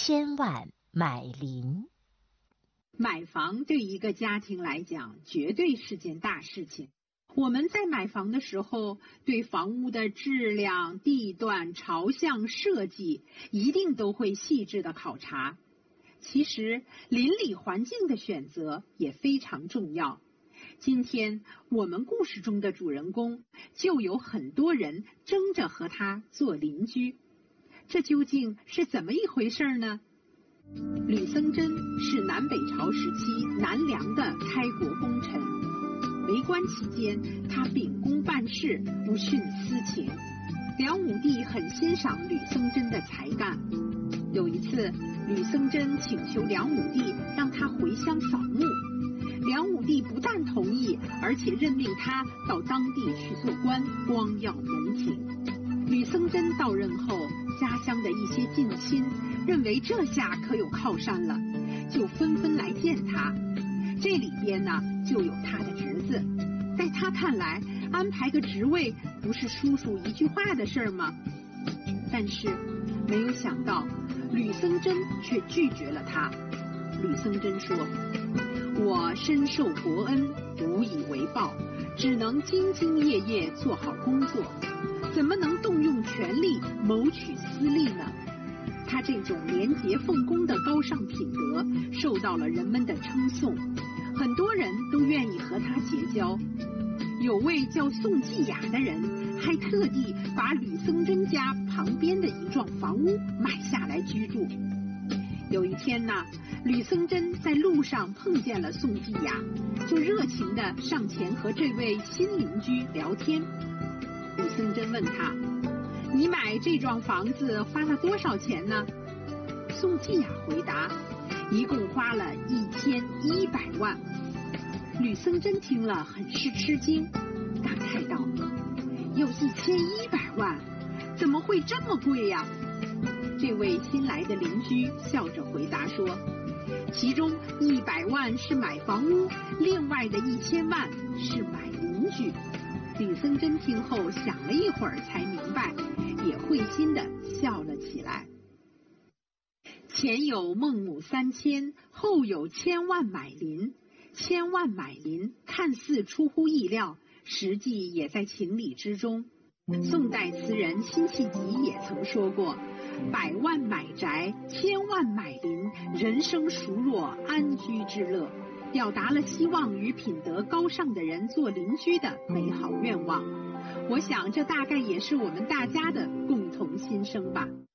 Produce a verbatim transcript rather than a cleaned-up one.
千万买邻。 买房对一个家庭来讲，绝对是件大事情。我们在买房的时候，对房屋的质量、地段、朝向、设计，一定都会细致的考察。其实，邻里环境的选择也非常重要。今天我们故事中的主人公，就有很多人争着和他做邻居，这究竟是怎么一回事呢？吕僧真是南北朝时期南梁的开国功臣，为官期间，他秉公办事，不徇私情。梁武帝很欣赏吕僧真的才干。有一次，吕僧真请求梁武帝让他回乡扫墓，梁武帝不但同意，而且任命他到当地去做官，光耀门庭。吕僧真到任后，家乡的一些近亲认为这下可有靠山了，就纷纷来见他。这里边呢，就有他的侄子，在他看来，安排个职位不是叔叔一句话的事吗？但是没有想到，吕僧真却拒绝了他。吕僧真说：“我深受国恩，无以为报，只能兢兢业业做好工作，怎么能动用权力谋取私利呢？”他这种廉洁奉公的高尚品德受到了人们的称颂，很多人都愿意和他结交。有位叫宋继雅的人还特地把吕僧真家旁边的一幢房屋买下来居住。有一天呢，吕僧真在路上碰见了宋继雅，就热情地上前和这位新邻居聊天。吕僧真问他：“你买这幢房子花了多少钱呢？”宋继雅回答：“一共花了一千一百万。”吕僧真听了很是吃惊，感慨道：“有一千一百万，怎么会这么贵呀？”这位新来的邻居笑着回答说：“其中一百万是买房屋，另外的一千万是买邻居。”吕僧真听后想了一会儿才明白，也会心地笑了起来。前有孟母三迁，后有千万买邻。千万买邻看似出乎意料，实际也在情理之中。宋代词人辛弃疾也曾说过：“百万买宅，千万买邻，人生孰若安居之乐”，表达了希望与品德高尚的人做邻居的美好愿望。我想这大概也是我们大家的共同心声吧。